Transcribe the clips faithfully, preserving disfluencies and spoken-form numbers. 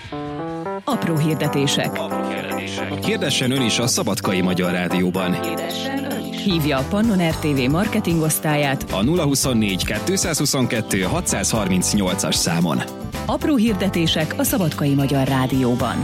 Apró hirdetések. Apró hirdetések. Hirdessen ön is a Szabadkai Magyar Rádióban. Hívja a Pannon er té vé marketing osztályát A nulla huszonnégy kettőszázhuszonkettő hatszázharmincnyolcas számon. Apró hirdetések a Szabadkai Magyar Rádióban.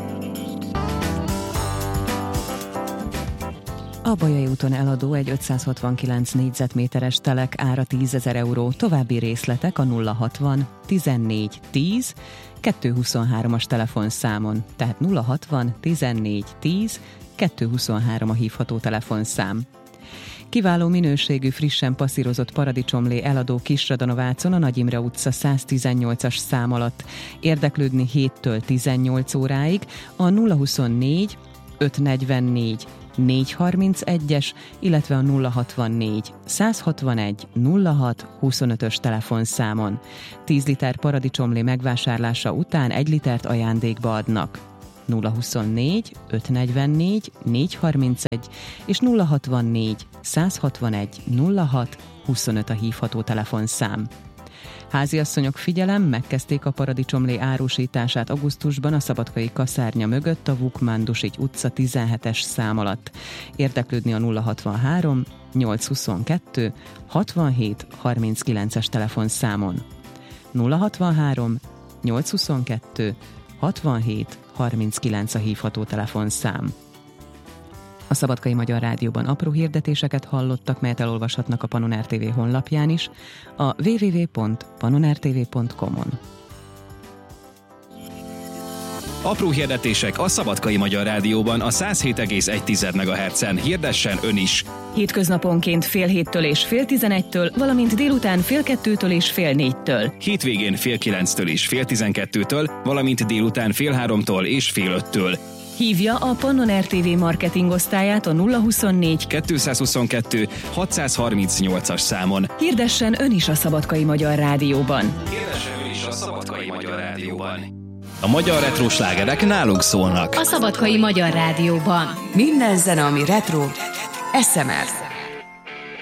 A Bajai úton eladó egy ötszázhatvankilenc négyzetméteres telek ára tízezer euró, további részletek a nulla hatvan tizennégy tíz kettőszázhuszonhármas telefonszámon, tehát nulla hatvan tizennégy tíz kettőszázhuszonhárom a hívható telefonszám. Kiváló minőségű, frissen passzírozott paradicsomlé eladó Kisradanovácon a Nagy Imre utca száztizennyolcas szám alatt. Érdeklődni héttől tizennyolc óráig a nulla huszonnégy ötszáznegyvennégy négyszázharmincegyes, illetve a nulla hatvannégy százhatvanegy nulla hat huszonötös telefonszámon. tíz liter paradicsomlé megvásárlása után egy litert ajándékba adnak. nulla huszonnégy ötszáznegyvennégy négyszázharmincegy és nulla hatvannégy százhatvanegy nulla hat huszonöt a hívható telefonszám. Háziasszonyok, figyelem, megkezdték a paradicsomlé árusítását augusztusban a szabadkai kaszárnya mögött a Vukmándusigy utca tizenhetes szám alatt. Érdeklődni a nulla hatvanhárom nyolcszázhuszonkettő hatvanhét harminckilences telefonszámon. nulla hatvanhárom nyolcszázhuszonkettő hatvanhét harminckilenc a hívható telefonszám. A Szabadkai Magyar Rádióban apró hirdetéseket hallottak, melyet elolvashatnak a Pannon er té vé honlapján is, a double-u double-u double-u pont pannon er té vé pont com-on. Apró hirdetések a Szabadkai Magyar Rádióban a száz hét egész egy megahertzen. Hirdessen ön is! Hétköznaponként fél héttől és fél tizenegytől, valamint délután fél kettőtől és fél négytől. Hétvégén fél kilenctől és fél tizenkettőtől, valamint délután fél háromtól és fél öttől. Hívja a Pannon er té vé marketing osztályát a nulla huszonnégy kettőszázhuszonkettő hatszázharmincnyolcas számon. Hirdessen ön is a Szabadkai Magyar Rádióban. Hirdessen ön is a Szabadkai Magyar Rádióban. A magyar retro slágerek nálunk szólnak. A Szabadkai Magyar Rádióban. Minden zene, ami retro, es em er.